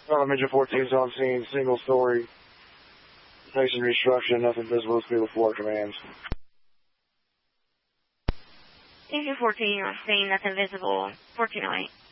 Midget 14's on scene, single story, masonry structure, nothing visible to the floor commands. Agent 14 on scene, nothing visible, 1408.